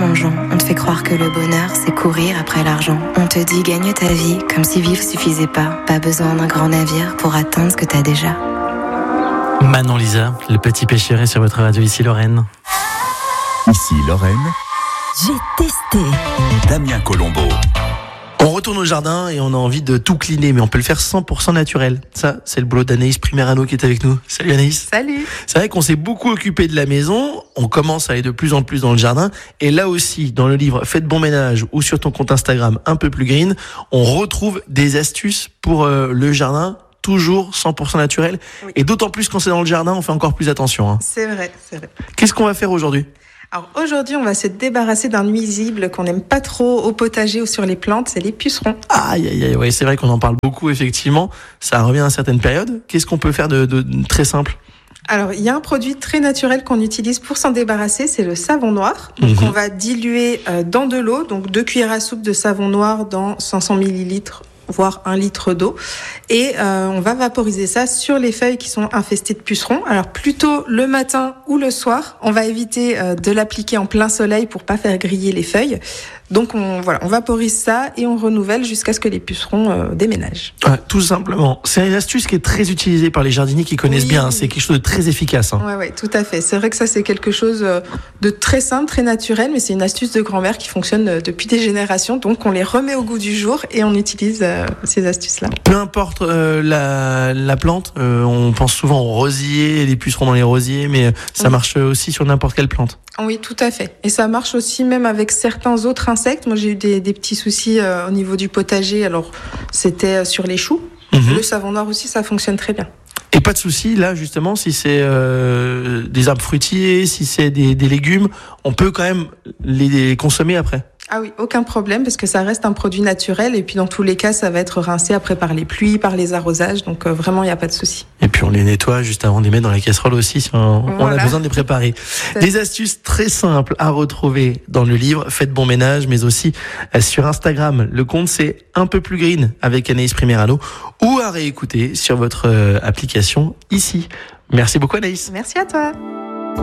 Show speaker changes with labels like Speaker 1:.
Speaker 1: plongeon. On te fait croire que le bonheur, c'est courir après l'argent. On te dit gagne ta vie, comme si vivre suffisait pas. Pas besoin d'un grand navire pour atteindre ce que t'as déjà.
Speaker 2: Manon Lisa, le petit pécheret sur votre radio, ici Lorraine.
Speaker 3: Ici Lorraine,
Speaker 4: j'ai testé.
Speaker 3: Damien Colombo.
Speaker 2: On retourne au jardin et on a envie de tout cleaner, mais on peut le faire 100% naturel. Ça, c'est le boulot d'Anaïs Primerano qui est avec nous. Salut Anaïs.
Speaker 5: Salut.
Speaker 2: C'est vrai qu'on s'est beaucoup occupé de la maison, on commence à aller de plus en plus dans le jardin, et là aussi, dans le livre Faites bon ménage ou sur ton compte Instagram un peu plus green, on retrouve des astuces pour le jardin, toujours 100% naturel. Oui. Et d'autant plus quand c'est dans le jardin, on fait encore plus attention.
Speaker 5: C'est vrai, c'est vrai.
Speaker 2: Qu'est-ce qu'on va faire aujourd'hui ?
Speaker 5: Alors aujourd'hui, on va se débarrasser d'un nuisible qu'on n'aime pas trop au potager ou sur les plantes, c'est les pucerons.
Speaker 2: Aïe, aïe, aïe, ouais, c'est vrai qu'on en parle beaucoup, effectivement. Ça revient à certaines périodes. Qu'est-ce qu'on peut faire de très simple ?
Speaker 5: Alors, il y a un produit très naturel qu'on utilise pour s'en débarrasser, c'est le savon noir. Donc, on va diluer dans de l'eau, donc 2 cuillères à soupe de savon noir dans 500 millilitres voire 1 litre d'eau. Et on va vaporiser ça sur les feuilles qui sont infestées de pucerons. Alors plutôt le matin ou le soir. On va éviter de l'appliquer en plein soleil pour pas faire griller les feuilles. Donc on vaporise ça et on renouvelle jusqu'à ce que les pucerons déménagent.
Speaker 2: Tout simplement. C'est une astuce qui est très utilisée par les jardiniers qui connaissent bien. Hein. C'est quelque chose de très efficace. Hein.
Speaker 5: Ouais, tout à fait. C'est vrai que ça, c'est quelque chose de très simple, très naturel, mais c'est une astuce de grand-mère qui fonctionne depuis des générations. Donc on les remet au goût du jour et on utilise ces astuces-là.
Speaker 2: Peu importe la plante, on pense souvent aux rosiers, les pucerons dans les rosiers, mais ça marche aussi sur n'importe quelle plante.
Speaker 5: Oui, tout à fait. Et ça marche aussi même avec certains autres insectes. Moi, j'ai eu des petits soucis au niveau du potager. Alors, c'était sur les choux. Le savon noir aussi, ça fonctionne très bien.
Speaker 2: Et pas de souci, là, justement, si c'est des arbres fruitiers, si c'est des légumes, on peut quand même les consommer après.
Speaker 5: Ah oui, aucun problème, parce que ça reste un produit naturel. Et puis, dans tous les cas, ça va être rincé après par les pluies, par les arrosages. Donc, vraiment, il n'y a pas de souci.
Speaker 2: Et puis, on les nettoie juste avant de les mettre dans la casserole aussi, si on a besoin de les préparer. Des astuces très simples à retrouver dans le livre Faites bon ménage, mais aussi sur Instagram. Le compte, c'est un peu plus green avec Anaïs Primerano, ou à réécouter sur votre application ici. Merci beaucoup, Anaïs.
Speaker 5: Merci à toi.